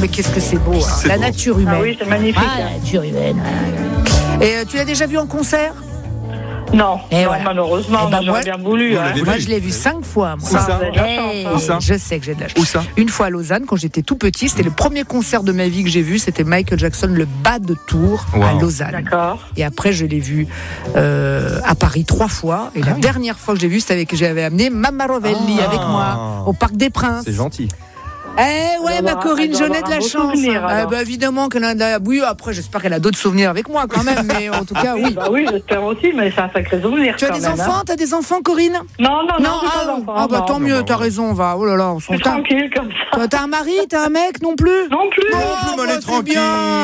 mais qu'est-ce que c'est beau, hein. La nature humaine. Ah oui, c'est magnifique. La nature humaine. Et tu l'as déjà vu en concert ? Non, Et non, voilà. malheureusement, Eh ben, j'aurais bien voulu. Hein. Moi, je l'ai vu 5 fois. Moi. Où ça ? Vous avez de la chance, hein. Où ça ? Je sais que j'ai de la chance. Où ça ? Une fois à Lausanne, quand j'étais tout petit, c'était le premier concert de ma vie que j'ai vu. C'était Michael Jackson, le bas de Tours à Lausanne. D'accord. Et après, je l'ai vu à Paris 3 fois. Et la dernière fois que j'ai vu, c'était avec j'avais amené Mamma Rovelli avec moi au Parc des Princes. C'est gentil. Eh ouais, ma Corinne Jeannette, la chance. Évidemment qu'elle a de la... Oui, après, j'espère qu'elle a d'autres souvenirs avec moi quand même. Mais en tout cas, oui. Bah oui, j'espère aussi, mais c'est un sacré souvenir. Tu as des enfants ? T'as des enfants, Corinne ? Non, j'ai pas d'enfants. Ah bah tant mieux, t'as raison, va. Oh là là, on s'en tape. Tranquille comme ça. T'as un mari, t'as un mec non plus ? Non plus. mais elle est tranquille.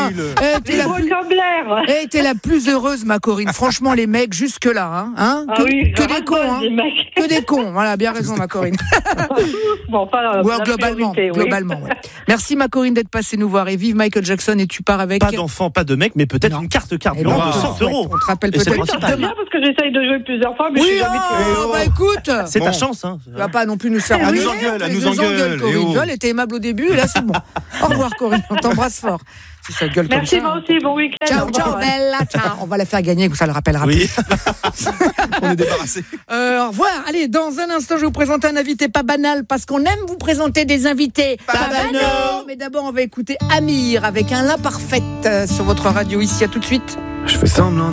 T'es la plus heureuse, ma Corinne. Franchement, les mecs, jusque-là, hein Ah oui, que des cons, hein. Que des cons. Voilà, bien raison, ma Corinne. Bon, pas globalement, ouais. Merci, ma Corinne, d'être passée nous voir. Et vive Michael Jackson. Et tu pars avec... Pas d'enfant, pas de mec, mais peut-être une carte carburant de 100 euros. On te rappelle Et c'est peut-être principal. C'est bien parce que j'essaye de jouer plusieurs fois, mais je suis jamais bah écoute, C'est ta chance, hein. tu vas pas non plus nous faire Elle nous engueule, elle nous engueule. Corinne. Elle était aimable au début, et là c'est bon. Au revoir, Corinne, on t'embrasse fort. Si ça gueule comme ça. Merci, moi aussi, bon week-end. Ciao, bella, ciao. On va la faire gagner, ça le rappellera Oui. plus. On est débarrassé. Au revoir. Allez, dans un instant, je vais vous présenter un invité pas banal, parce qu'on aime vous présenter des invités pas banaux. Mais d'abord, on va écouter Amir avec un l'imparfaite sur votre radio ici. À tout de suite. Je fais semblant.